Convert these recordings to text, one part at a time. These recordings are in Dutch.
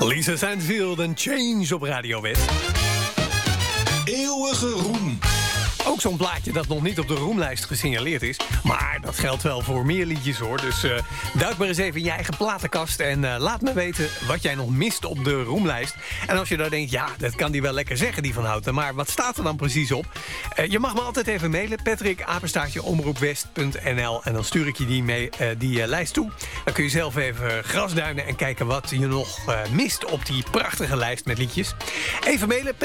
Lisa Sandfield en Change op Radio West. Eeuwige roem. Ook zo'n plaatje dat nog niet op de roemlijst gesignaleerd is. Maar dat geldt wel voor meer liedjes, hoor. Dus duik maar eens even in je eigen platenkast en laat me weten wat jij nog mist op de roemlijst. En als je dan denkt, ja, dat kan die wel lekker zeggen, die Van Houten. Maar wat staat er dan precies op? Je mag me altijd even mailen, patrick@omroepwest.nl. En dan stuur ik je die lijst toe. Dan kun je zelf even grasduinen en kijken wat je nog mist op die prachtige lijst met liedjes. Even mailen,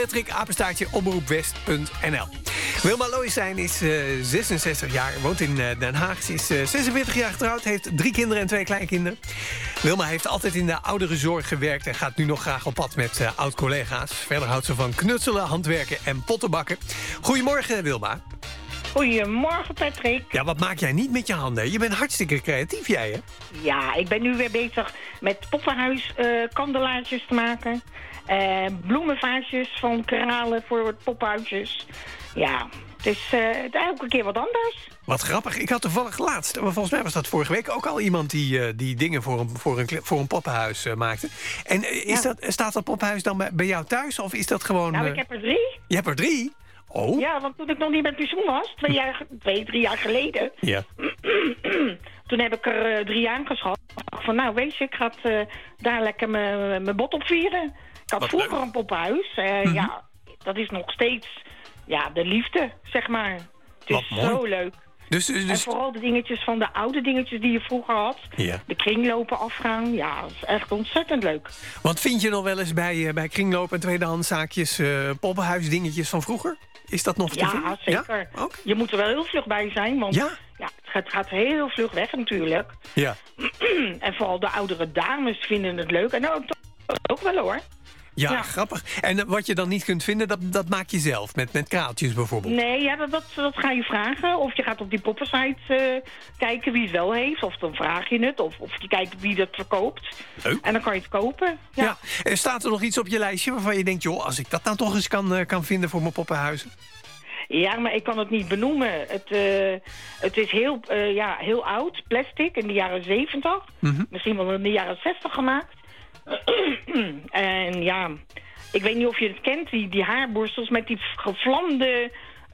patrick@omroepwest.nl. Wilma Looijstein is 66 jaar, woont in Den Haag. Ze is 46 jaar getrouwd, heeft 3 kinderen en 2 kleinkinderen. Wilma heeft altijd in de ouderenzorg gewerkt en gaat nu nog graag op pad met oud-collega's. Verder houdt ze van knutselen, handwerken en pottenbakken. Goedemorgen, Wilma. Goedemorgen, Patrick. Ja, wat maak jij niet met je handen? Je bent hartstikke creatief, jij, hè? Ja, ik ben nu weer bezig met poppenhuis kandelaartjes te maken. Bloemenvaasjes van kralen voor poppenhuisjes. Ja, het is elke keer wat anders. Wat grappig. Ik had toevallig laatst, maar volgens mij was dat vorige week ook al iemand die dingen voor een poppenhuis maakte. En staat dat poppenhuis dan bij jou thuis of is dat gewoon... Nou, ik heb er 3. Je hebt er 3? Oh. Ja, want toen ik nog niet met pensioen was, 3 jaar geleden... Ja. Toen heb ik er 3 aangeschaft. Van nou, weet je, ik ga daar lekker mijn bot op vieren. Ik had vroeger een poppenhuis. Ja, dat is nog steeds de liefde, zeg maar. Het is zo leuk. Dus... En vooral de dingetjes van de oude dingetjes die je vroeger had. Ja. De kringlopen afgaan. Ja, dat is echt ontzettend leuk. Want vind je nog wel eens bij kringlopen en tweedehandszaakjes poppenhuisdingetjes van vroeger? Is dat nog te vinden? Ja, zeker. Ja? Okay. Je moet er wel heel vlug bij zijn, want het gaat heel vlug weg natuurlijk. Ja. En vooral de oudere dames vinden het leuk. En ook wel hoor. Ja, grappig. En wat je dan niet kunt vinden, dat maak je zelf. Met kraaltjes bijvoorbeeld. Nee, dat ga je vragen. Of je gaat op die poppensite kijken wie het wel heeft. Of dan vraag je het. Of je kijkt wie dat verkoopt. Leuk. En dan kan je het kopen. Ja. Staat er nog iets op je lijstje waarvan je denkt... joh, als ik dat nou toch eens kan vinden voor mijn poppenhuizen? Ja, maar ik kan het niet benoemen. Het is heel oud, plastic, in de jaren 70. Misschien wel in de jaren 60 gemaakt. En ja, ik weet niet of je het kent, die haarborstels met die gevlamde,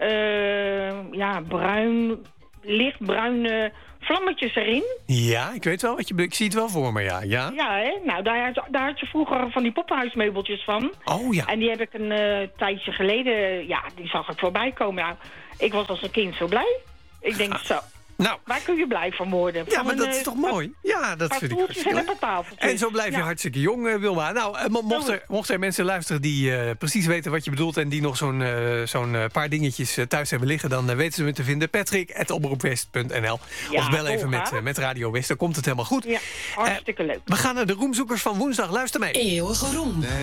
lichtbruine vlammetjes erin. Ja, ik weet wel wat je bedoelt. Ik zie het wel voor me, ja. Ja, hè? Nou, daar had je vroeger van die poppenhuismeubeltjes van. Oh ja. En die heb ik een tijdje geleden, die zag ik voorbij komen. Nou, ik was als een kind zo blij. Ik denk zo. Nou, waar kun je blij van worden? Ja, maar dat is toch mooi? Ja, dat vind ik hartstikke leuk. En zo blijf je hartstikke jong, Wilma. Nou, mocht er mensen luisteren die precies weten wat je bedoelt... en die nog zo'n paar dingetjes thuis hebben liggen... dan weten ze me te vinden. Patrick@omroepwest.nl. Of bel even met Radio West, dan komt het helemaal goed. Ja, hartstikke leuk. We gaan naar de roemzoekers van woensdag. Luister mee. Eeuwige roem.